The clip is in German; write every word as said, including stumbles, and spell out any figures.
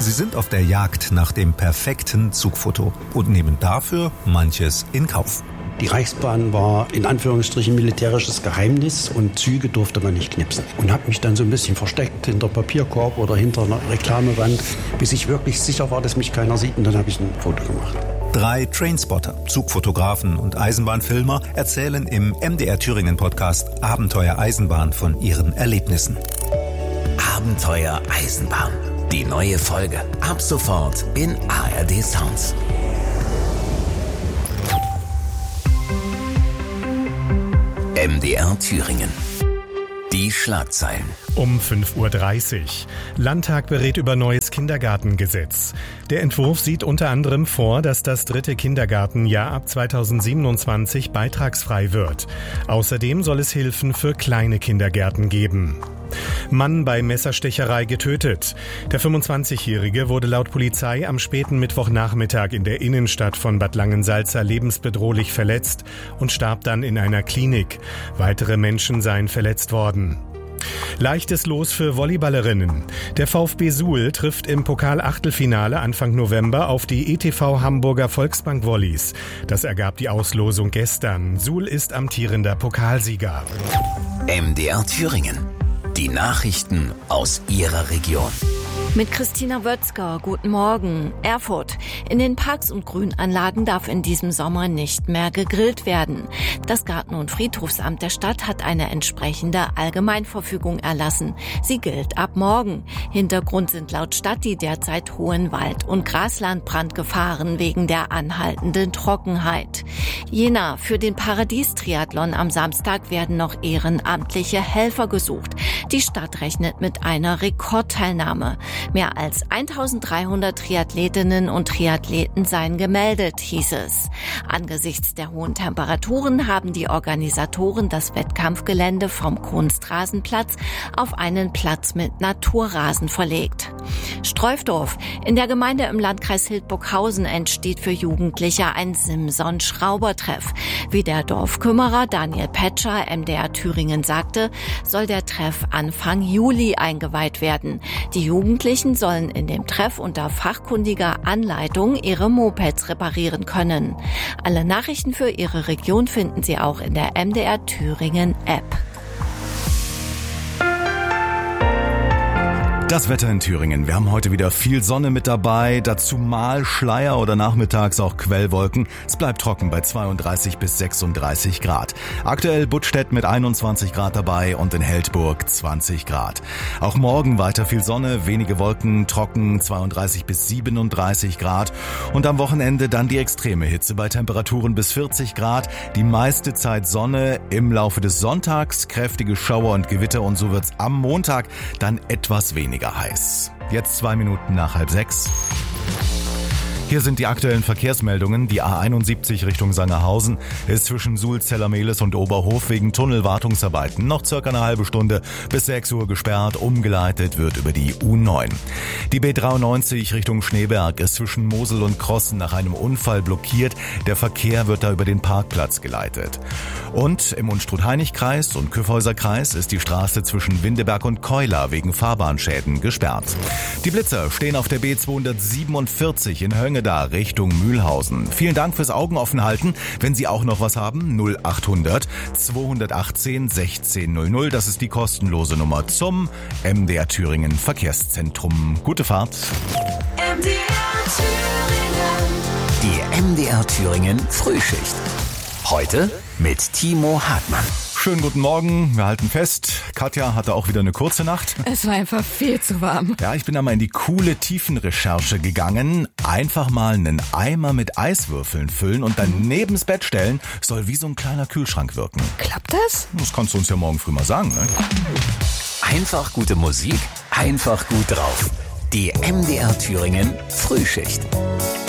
Sie sind auf der Jagd nach dem perfekten Zugfoto und nehmen dafür manches in Kauf. Die Reichsbahn war in Anführungsstrichen militärisches Geheimnis und Züge durfte man nicht knipsen. Und habe mich dann so ein bisschen versteckt hinter Papierkorb oder hinter einer Reklamewand, bis ich wirklich sicher war, dass mich keiner sieht, und dann habe ich ein Foto gemacht. Drei Trainspotter, Zugfotografen und Eisenbahnfilmer erzählen im M D R Thüringen Podcast Abenteuer Eisenbahn von ihren Erlebnissen. Abenteuer Eisenbahn. Die neue Folge ab sofort in A R D Sounds. M D R Thüringen. Die Schlagzeilen. Um fünf Uhr dreißig. Landtag berät über neues Kindergartengesetz. Der Entwurf sieht unter anderem vor, dass das dritte Kindergartenjahr ab zweitausendsiebenundzwanzig beitragsfrei wird. Außerdem soll es Hilfen für kleine Kindergärten geben. Mann bei Messerstecherei getötet. Der fünfundzwanzigjährige wurde laut Polizei am späten Mittwochnachmittag in der Innenstadt von Bad Langensalza lebensbedrohlich verletzt und starb dann in einer Klinik. Weitere Menschen seien verletzt worden. Leichtes Los für Volleyballerinnen. Der VfB Suhl trifft im Pokal-Achtelfinale Anfang November auf die E T V Hamburger Volksbank Volleys. Das ergab die Auslosung gestern. Suhl ist amtierender Pokalsieger. M D R Thüringen. Die Nachrichten aus Ihrer Region. Mit Christina Wötzger, guten Morgen. Erfurt. In den Parks und Grünanlagen darf in diesem Sommer nicht mehr gegrillt werden. Das Garten- und Friedhofsamt der Stadt hat eine entsprechende Allgemeinverfügung erlassen. Sie gilt ab morgen. Hintergrund sind laut Stadt die derzeit hohen Wald- und Graslandbrandgefahren wegen der anhaltenden Trockenheit. Jena. Für den Paradies-Triathlon am Samstag werden noch ehrenamtliche Helfer gesucht. Die Stadt rechnet mit einer Rekordteilnahme. Mehr als eintausenddreihundert Triathletinnen und Triathleten seien gemeldet, hieß es. Angesichts der hohen Temperaturen haben die Organisatoren das Wettkampfgelände vom Kunstrasenplatz auf einen Platz mit Naturrasen verlegt. Streufdorf. In der Gemeinde im Landkreis Hildburghausen entsteht für Jugendliche ein Simson-Schraubertreff. Wie der Dorfkümmerer Daniel Petscher M D R Thüringen sagte, soll der Treff Anfang Juli eingeweiht werden. Die Jugendlichen sollen in dem Treff unter fachkundiger Anleitung ihre Mopeds reparieren können. Alle Nachrichten für Ihre Region finden Sie auch in der M D R Thüringen App. Das Wetter in Thüringen. Wir haben heute wieder viel Sonne mit dabei, dazu mal Schleier oder nachmittags auch Quellwolken. Es bleibt trocken bei zweiunddreißig bis sechsunddreißig Grad. Aktuell Buttstedt mit einundzwanzig Grad dabei und in Heldburg zwanzig Grad. Auch morgen weiter viel Sonne, wenige Wolken, trocken zweiunddreißig bis siebenunddreißig Grad. Und am Wochenende dann die extreme Hitze bei Temperaturen bis vierzig Grad. Die meiste Zeit Sonne, im Laufe des Sonntags kräftige Schauer und Gewitter, und so wird's am Montag dann etwas weniger heiß. Jetzt zwei Minuten nach halb sechs. Hier sind die aktuellen Verkehrsmeldungen. Die A einundsiebzig Richtung Sangerhausen ist zwischen Suhl, Zellermehlis und Oberhof wegen Tunnelwartungsarbeiten noch circa eine halbe Stunde bis sechs Uhr gesperrt. Umgeleitet wird über die U neun. Die B dreiundneunzig Richtung Schneeberg ist zwischen Mosel und Krossen nach einem Unfall blockiert. Der Verkehr wird da über den Parkplatz geleitet. Und im Unstrut-Hainich-Kreis und Kyffhäuser-Kreis ist die Straße zwischen Windeberg und Keular wegen Fahrbahnschäden gesperrt. Die Blitzer stehen auf der B zweihundertsiebenundvierzig in Höng da Richtung Mühlhausen. Vielen Dank fürs Augenoffenhalten. Wenn Sie auch noch was haben, null achthundert zweihundertachtzehn sechzehn null null. Das ist die kostenlose Nummer zum M D R Thüringen Verkehrszentrum. Gute Fahrt. M D R Thüringen. Die M D R Thüringen Frühschicht. Heute mit Timo Hartmann. Schönen guten Morgen, wir halten fest, Katja hatte auch wieder eine kurze Nacht. Es war einfach viel zu warm. Ja, ich bin da mal in die coole Tiefenrecherche gegangen. Einfach mal einen Eimer mit Eiswürfeln füllen und dann neben's Bett stellen, soll wie so ein kleiner Kühlschrank wirken. Klappt das? Das kannst du uns ja morgen früh mal sagen, ne? Einfach gute Musik, einfach gut drauf. Die M D R Thüringen Frühschicht.